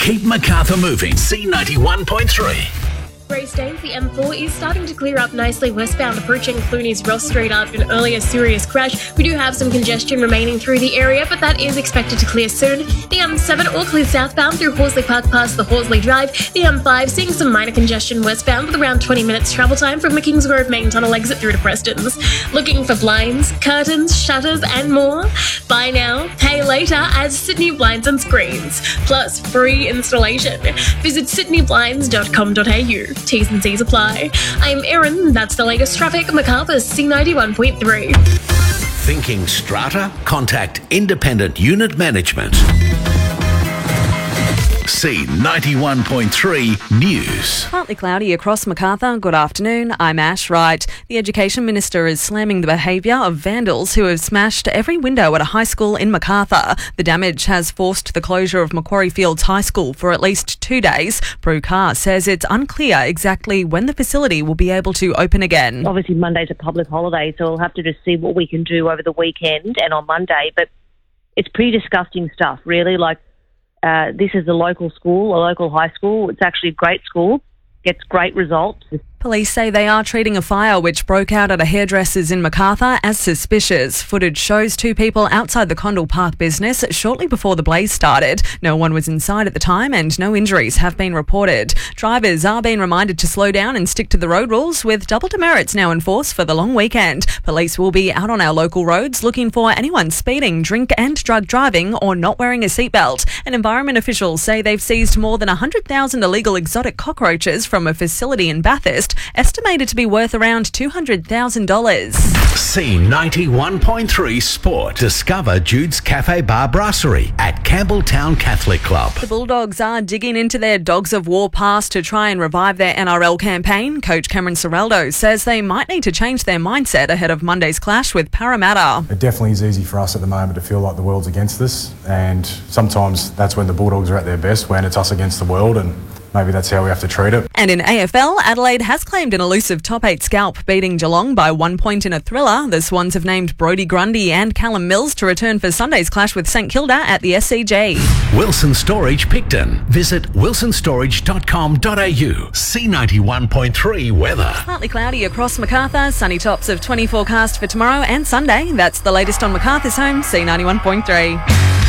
Keep Macarthur moving. C91.3. Grey Stains, the M4 is starting to clear up nicely westbound, approaching Clooney's Ross Street after an earlier serious crash. We do have some congestion remaining through the area, but that is expected to clear soon. The M7 all clear southbound through Horsley Park past the Horsley Drive. The M5 seeing some minor congestion westbound with around 20 minutes travel time from the Kingsgrove main tunnel exit through to Preston's. Looking for blinds, curtains, shutters and more? Buy now, pay later at Sydney Blinds and Screens, plus free installation. Visit sydneyblinds.com.au. T's and C's apply. I'm Erin, that's the latest traffic, Macarthur's C91.3. Thinking strata? Contact Independent Unit Management. C91.3 News. Partly cloudy across Macarthur. Good afternoon. I'm Ash Wright. The Education Minister is slamming the behaviour of vandals who have smashed every window at a high school in Macarthur. The damage has forced the closure of Macquarie Fields High School for at least 2 days. Prue Carr says it's unclear exactly when the facility will be able to open again. Obviously, Monday's a public holiday, so we'll have to just see what we can do over the weekend and on Monday. But it's pretty disgusting stuff, really. This is a local school, a local high school. It's actually a great school, gets great results. Police say they are treating a fire which broke out at a hairdresser's in Macarthur as suspicious. Footage shows 2 people outside the Condell Park business shortly before the blaze started. No one was inside at the time and no injuries have been reported. Drivers are being reminded to slow down and stick to the road rules, with double demerits now in force for the long weekend. Police will be out on our local roads looking for anyone speeding, drink and drug driving or not wearing a seatbelt. And environment officials say they've seized more than 100,000 illegal exotic cockroaches from a facility in Bathurst, estimated to be worth around $200,000. C91.3 Sport. Discover Jude's Cafe Bar Brasserie at Campbelltown Catholic Club. The Bulldogs are digging into their Dogs of War past to try and revive their NRL campaign. Coach Cameron Ciraldo says they might need to change their mindset ahead of Monday's clash with Parramatta. It definitely is easy for us at the moment to feel like the world's against us, and sometimes that's when the Bulldogs are at their best, when it's us against the world, and maybe that's how we have to treat it. And in AFL, Adelaide has claimed an elusive top 8 scalp, beating Geelong by 1 point in a thriller. The Swans have named Brodie Grundy and Callum Mills to return for Sunday's clash with St Kilda at the SCG. Wilson Storage Picton. Visit wilsonstorage.com.au. C91.3 weather. Partly cloudy across Macarthur, sunny tops of 20 forecast for tomorrow and Sunday. That's the latest on Macarthur's home, C91.3.